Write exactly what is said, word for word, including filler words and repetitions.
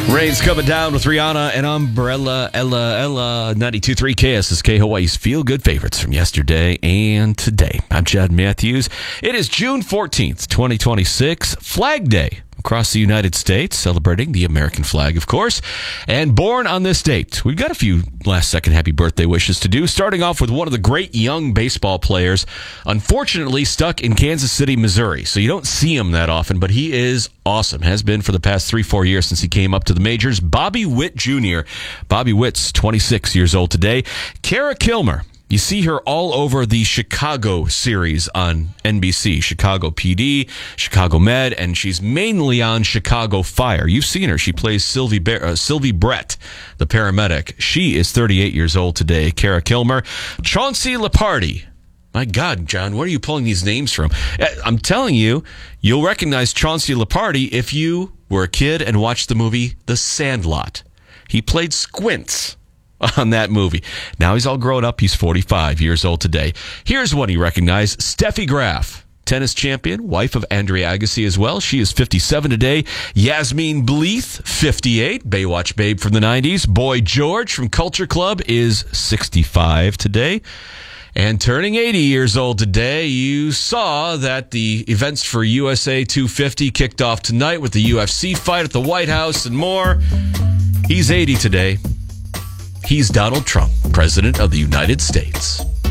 Rain's coming down with Rihanna and Umbrella, Ella, Ella, ninety-two point three K S S K, Hawaii's feel-good favorites from yesterday and today. I'm Chad Matthews. It is June fourteenth, twenty twenty-six, Flag Day across the United States, celebrating the American flag, of course. And born on this date, we've got a few last-second happy birthday wishes to do, starting off with one of the great young baseball players, unfortunately stuck in Kansas City, Missouri. So you don't see him that often, but he is awesome. Has been for the past three, four years since he came up to the majors. Bobby Witt Junior Bobby Witt's twenty-six years old today. Kara Kilmer. You see her all over the Chicago series on N B C, Chicago P D, Chicago Med, and she's mainly on Chicago Fire. You've seen her. She plays Sylvie, Be- uh, Sylvie Brett, the paramedic. She is thirty-eight years old today, Kara Kilmer. Chauncey Lepardi. My God, John, where are you pulling these names from? I'm telling you, you'll recognize Chauncey Lepardi if you were a kid and watched the movie The Sandlot. He played Squints on that movie. Now he's all grown up. He's forty-five years old today. Here's one he recognized. Steffi Graf, tennis champion, wife of Andre Agassi as well. She is fifty-seven today. Yasmine Bleeth, fifty-eight, Baywatch babe from the nineties. Boy George from Culture Club is sixty-five today. And turning eighty years old today, you saw that the events for U S A two fifty kicked off tonight with the U F C fight at the White House and more. He's eighty today. He's Donald Trump, President of the United States.